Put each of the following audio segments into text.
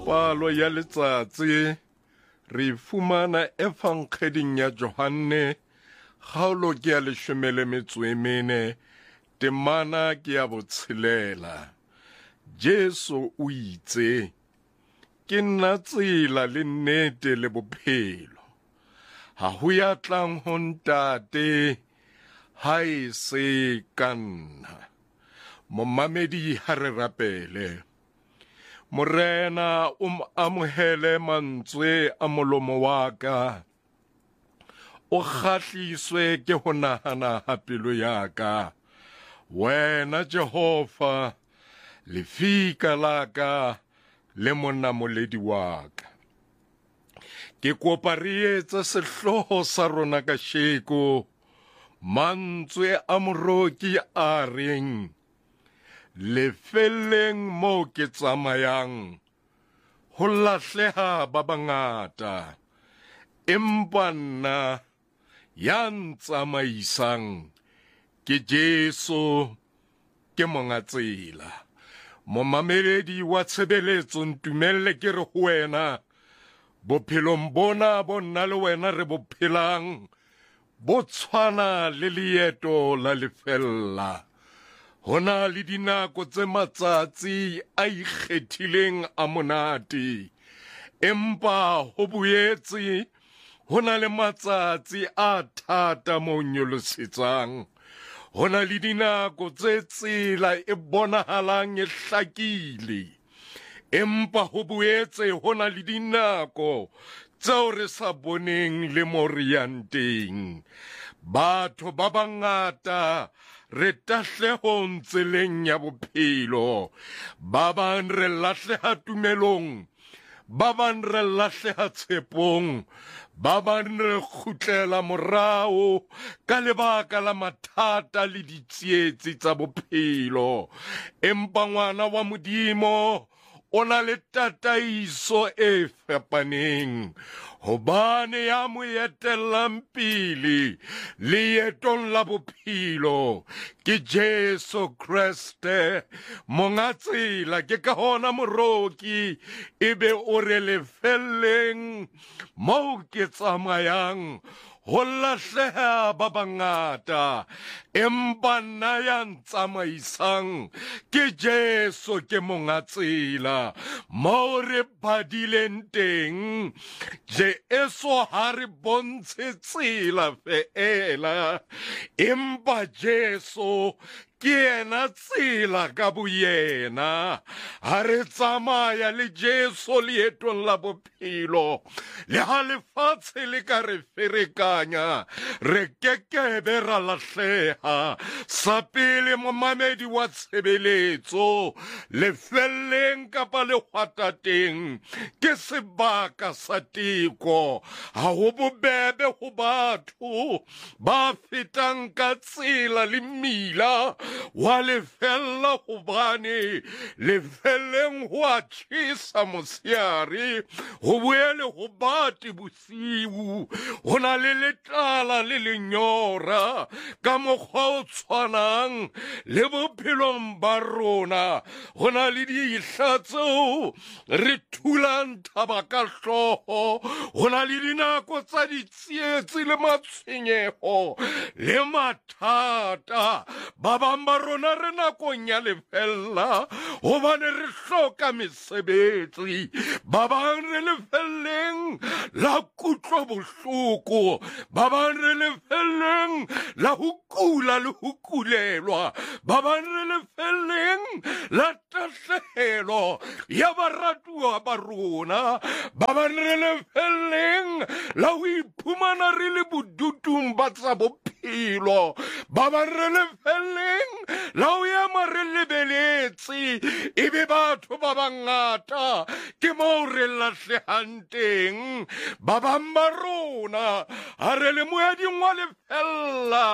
Palo ya letsatsi re fumana efankgeding ya Johanne kgaolo ke ya 14 temana ke ya botshelela. Jesu o itse ke nna tsela le nnete le bophelo, ha ho ya tlang ho Ntate ha e se ka nna. Momamedi ha re rapele. Morena amohele mantswe a molomo wa ka, o kgahliswe ke ho nahana ha pelo ya ka. Wena Jehova, lefika la ka le monamoledi wa ka. Ke kopa re etse sehloho sa rona kasheko, mantswe a moroki a reng, lefeleng mo ke tsamayang ho lahleha ba bangata, empa nna ya ntsamaisang ke Jesu, ke monga tsela. Momameledi wa tshebeletso ntumelle ke re ho wena, bophelong bona bo nna le wena re bophelang bo tshwana le leeto la lefella. Hona le dinako tse matsatsi a ikgethileng a monate, empa ho boetse hona le matsatsi a thata mo nyolosetsang. Hona le dinako tse tsela e bonahalang e hlakile, empa ho boetse hona le dinako tseo re sa boneng le mo re yang teng. Batho ba bangata re tahlehong tseleng ya bophelo, ba bang re lahleha tumelong, ba bang re lahleha tshepong, ba bang re kgutlela morao ka lebaka la mathata le ditsietsi tsa bophelo. Empa ngwana wa Modimo o na le tataiso e fapaneng, hobane ya mo etellang pele leetong la bophelo ke Jesu Kriste, monga tsela. Ke ka hona moroki ebe o re lefelleng moo ke tsamayang ho lahleha ba bangata, empa nna ya ntsamaisang ke Jesu, ke monga tsela. Moo re badileng teng, Jesu ha re bontshe tsela feela, empa Jesu ke yena tsela ka boyena. Ha re tsamaya le Jesu leetong la bophelo, le ha lefatshe le ka re ferekanya, re kekebe ra lahleha. Sa pele momamedi wa tshebeletso, lefelleng kapa lehwatateng ke sebaka sa teko. Ha ho bobebe ho batho ba fetang ka tsela le mmila wa lefella, hobane lefelleng ho a tjhesa motshehare, ho boele ho bate bosiu. Ho na le letlala le lenyora ka mokgwa o tshwanang le bophelong ba rona. Ho na le dihla tseo re thulang thaba ka hlooho, ho na le dinako tsa ditsietsi le matshwenyeho le mathata. Ba bang ba rona re nakong ya lefella hobane re hloka mesebetsi, ba bang re lefelleng la kutlo bohloko, ba bang re lefelleng la ho kula le ho kulelwa, ba bang re lefelleng la tahlehelo ya baratuwa ba rona, ba bang re lefelleng la ho iphumana re le bodutung ba tsa bophelo, ba bang re lefelleng la ho ema re lebeletse, ebe batho ba bangata ke moo re lahlehang teng. Ba bang ba rona ha re le moeding wa lefella,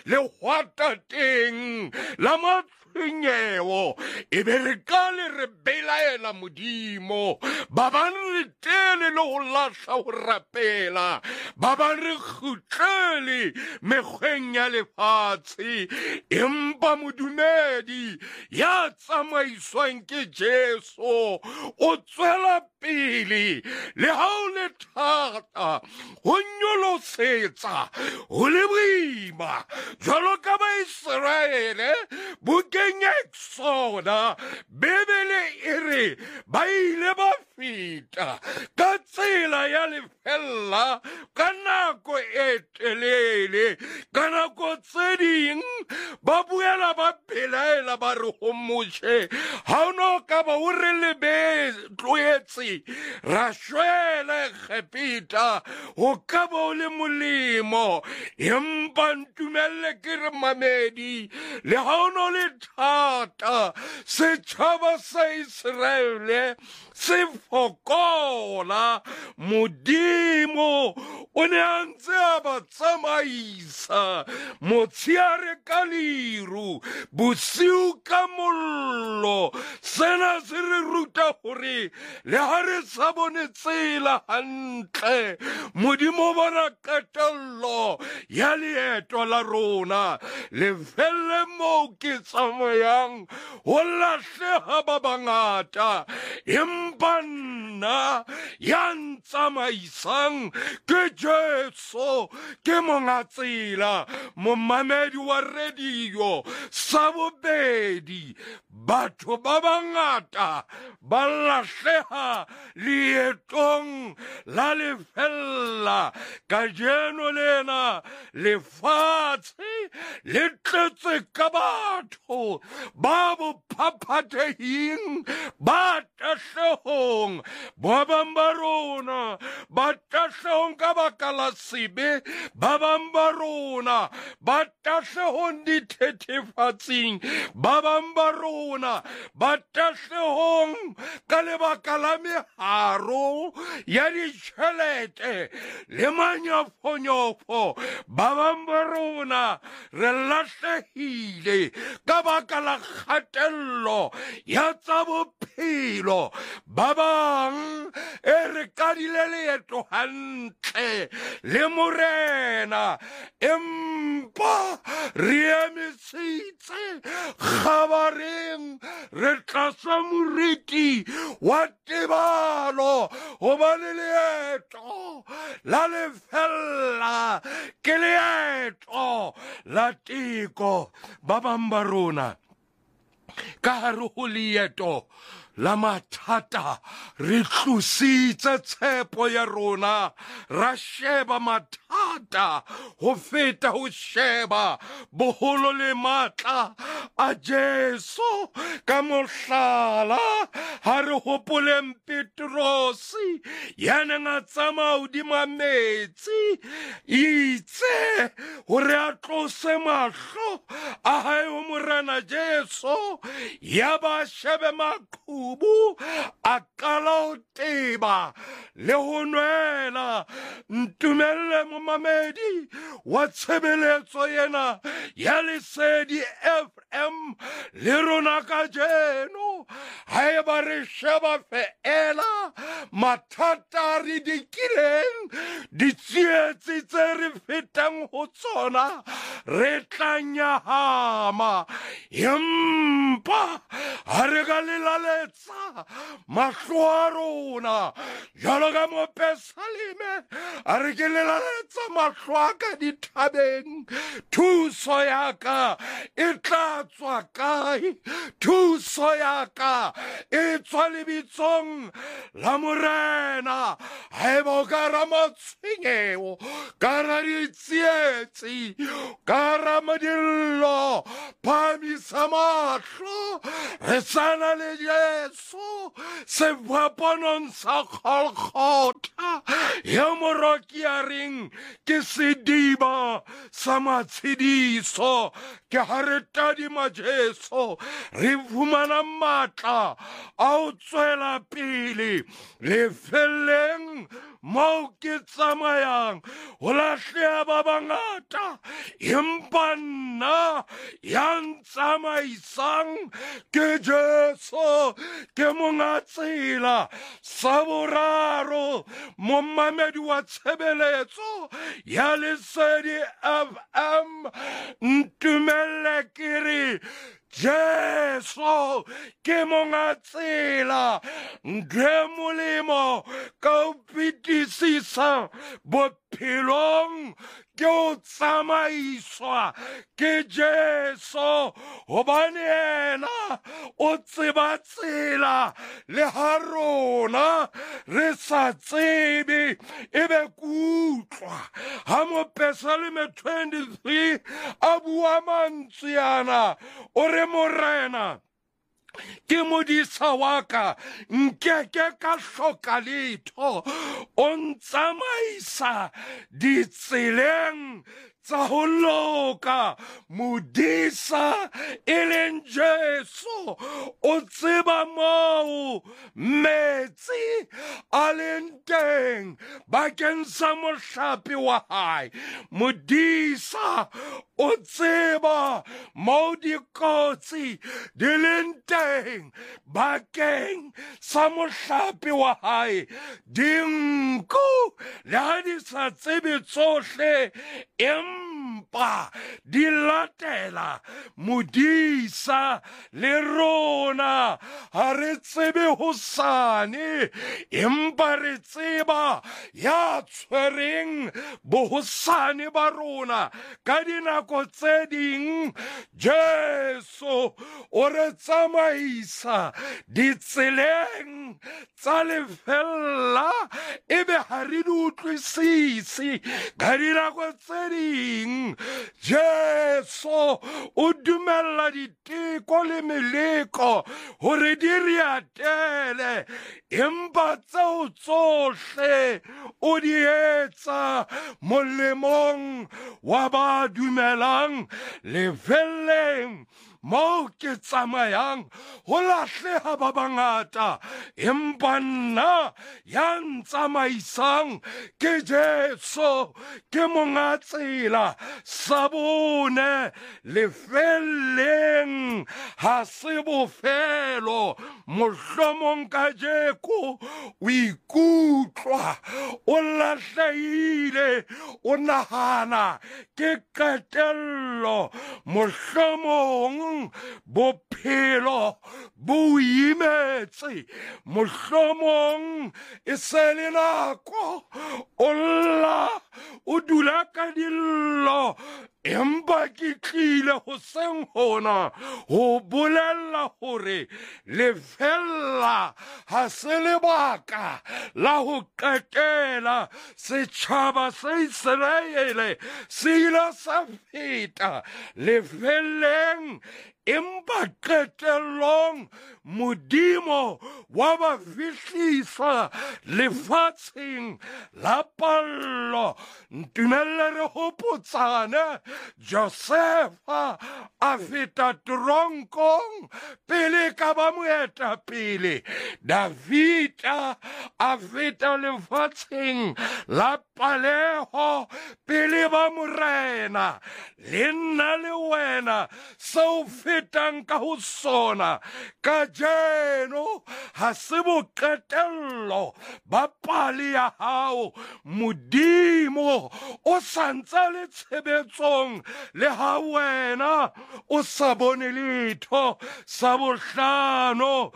lehwatateng la matshwenyeho, ebe re ka le re belaela Modimo. Ba bang re tele le ho lahla ho rapela, ba bang re kgutlele mekgweng ya lefatshe, empa modumedi ya tsamaiswang ke Jesu o tswela pele pele le ha o le thata ho nyolosetsa ho le boima jwalo ka Baiseraele bukeng ya Eksoda Bebele e re ba ile ba feta ka tsela ya lefella ka nako e telele ka nako tse ding ba buela ba phelaela ba re ho motjhe ha o no ka ba o re lebe tloetse ra shwele khepita ho ka ba o le molemo empa ntumelle ke re mamedi le ha o no le thata setjhaba sa Israele se fokola Modimo o ne a ntse a ba tsamaisa motsheare ka leru bosiu ka mollo sena se re ruta hore le ha re sa bone tsela hantle Modimo o bona qetello ya leeto la rona le felle moo ke tsamayang ho lahleha ba bangata empa nna ya ntsamaisang ke Jesu ke monga tsela momamedi wa radio sa bobedi batho ba bangata ba lahleha leetong la lefella kajeno lena lefatshe le tletse ka batho ba bophaphatehing ba tahlehong ba bang ba rona ba tahlehong ka baka la sebe ba bang ba rona ba tahlehong dithethefatsing ba bang ba rona ba tahlehong ka lebaka la meharo ya ditjhelete le manyofonyofo ba bang ba rona re lahlehile ka baka la kgatello ya tsa bophelo ba bang e re kadile leeto hantle le morena empa re emisitse kgabareng re tlasa moriti wa tebalo hoba le leeto la lefella ke leeto la teko ba bang ba rona ka hare ho leeto la mathata re tlositse tshepo ya rona ra sheba mathata ho feta ho sheba boholo le matla a Jesu ka mohlala ha re hopoleng Petrosi ya neng a tsamaya hodima metsi itse hore a tlose mahlo a hae ho morena Jesu ya ba shebe maqhubu a qala ho teba le ho nwela ntumelle momamedi wa tshebeletso yena ya lesedi FM le rona ka jeno haeba re sheba feela mathata re dikileng ditsietsi tse re fetang ho tsona re tla nyahama empa ha re ka lelaletsa mahlo a rona jwalo ka mopesaleme a re ke lelaletsa mahlo a ka dithabeng thuso ya ka e tla tswa kae thuso ya ka e tswa lebitsong la morena haeba o ka rama tshwenyeho ka ra ditsietsi ka ra modillo phamisa mahlo re sana le Jesu sefapanong sa Golgotha ya moroki ya reng ke sediba sa matshediso ke ha re tadima Jesu re fumana matla a ho tswela pele lefelleng mo ke tsamayang ho lahleha ba bangata empa nna ya ntsamaisang ke Jesu ke monga tsela. Sa boraro momamedi wa tshebeletso ya Lesedi FM ntumelle ke re Jesu ke monga tsela, ntho molemo ka o fetisisa bophelong ke o tsamaiswa ke Jesu hobane yena o tseba tsela le ha rona re sa tsebe. Ebe kutlwa ha Mopesaleme 23 a bua mantswe ana o re morena ke modisa wa ka nkeke ka hloka letho, o ntsamaisa ditseleng tsa ho loka. Modisa e leng Jesu o tseba moo metsi a leng teng bakeng sa mohlape wa hae. Modisa o tseba moo dikotsi di leng teng bakeng sa mohlape wa hae. Dinku le ha di sa tsebe tsohle empa di latela modisa, le rona ha re tsebe hosane empa re tseba ya tshwereng bohosane ba rona. Ka dinako tse ding Jesu o re tsamaisa ditseleng tsa lefella ebe ha re di utlwisisi. Ka dinako tse ding Jesu o dumella diteko le meleko hore di re atele, empa tseo tsohle o di etsa molemong wa ba dumelang. Lefelleng moo ke tsamayang ho lahleha ba bangata empa nna ya ntsamaisang ke Jesu ke monga tsela. Sa bone lefelleng ha se bofelo. Mohlomong kajeko o ikutlwa o lahlehile, o nahana ke qetello. Mohlomong bophelo bo imetse, mohlomong e se le nako o lla o dula ka dillo, empa ke tlile hoseng hona ho bolella hore lefella ha se lebaka la ho qetela. Setjhaba sa Israele se ile sa feta lefelleng empa qetellong Modimo wa ba fihlisa lefatsheng la pallo. Ntumelle re hopotsane Josefa a feta toronkong pele ka ba moetapele. Davida a feta lefatsheng la paleho pele ba morena. Le nna le wena seo fetang ka ho sona kajeno ha se boqetello ba pale ya hao. Modimo o santsa le tshebetsong le ha wena o sa bone letho. Sa bohlano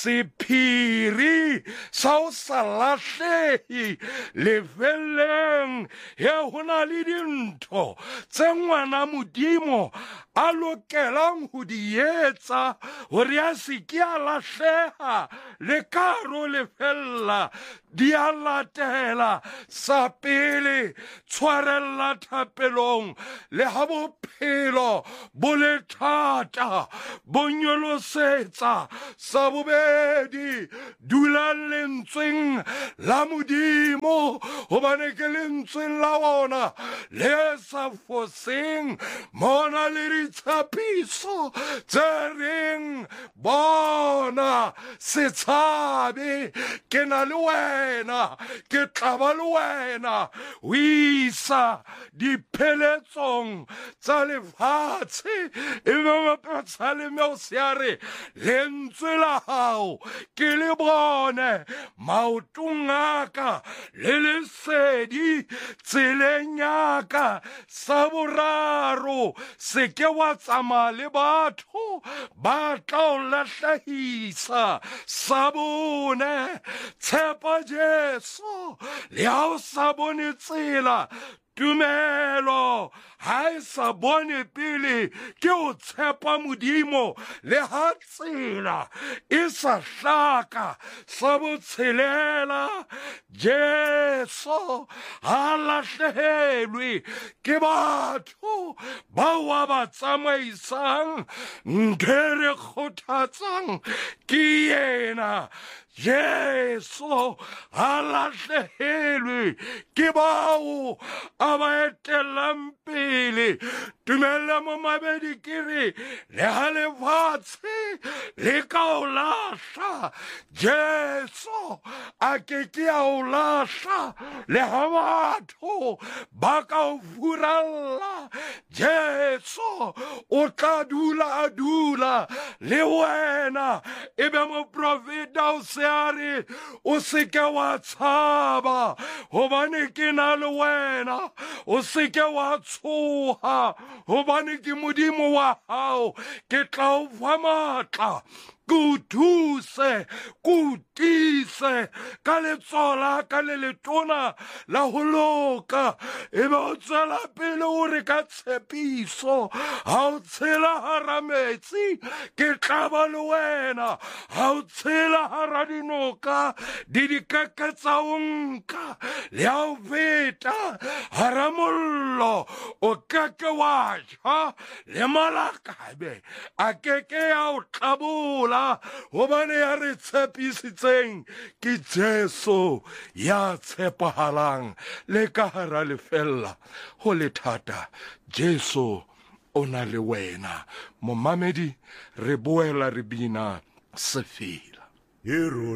sephiri sa o sa lahlehe lefelleng he hona le dintho tse ngwana Modimo a lokelang ho di etsa hore a se ke a lahleha le karo lefella. Di a latela. Sa pele tshwarella thapelong le ha bophelo bo le thata bo nyolosetsa. Sa bobedi dula lentsweng la Modimo hobane ke lentsweng la ona le sa foseng mona le ditshepiso tse reng bona se tshabe ke na le wena wena ke tla ba le wena o isa dipheletsong tsa lefatshe. Ebe Mapsaleme o se a re lentswe la hao ke le bone maotong a ka le lesedi tseleng ya ka. Sa boraro se ke wa tsamaya le batho ba tla o lahlahisa. Sa bone tshepa Jesu le ha o sa bone tsela. Tumelo ha e sa bone pele ke o tshepa Modimo le ha tsela e sa hlaka. Sa botshelela Jesu ha lahlehelwe ke batho bao a ba tsamaisang. Ntho e re kgothatsang ke yena Jesu ha lahlehelwe ke bao a ba etelang pele. Tumella mo mabedi ke re le ha lefatshe le ka o lahla, Jesu a ke ke a o lahla. Le ha batho ba ka o furalla, Jesu o tla dula a dula le wena. Ebe moprofeta o se a re o se ke wa tshaba hobane ke na le wena. O se ke wa tshoha hobane ke Modimo wa hao. Ke tla o fa matla, ke o thuse, ke o tiise ka letsoho la ka le letona la ho loka. Ebe o tswela pele o re ka tshepiso ha o tshela hara metsi ke tla ba le wena. Ha o tshela hara dinoka di dikeke tsa o nka, le ha o feta hara mollo o keke wa ja, le malakabe a keke ya o tlabola. Hobane ya re tshepisitseng ke Jesu ya tshepahalang. Le ka hara lefella ho le thata, Jesu o na le wena. Momamedi re boela re bina se fela.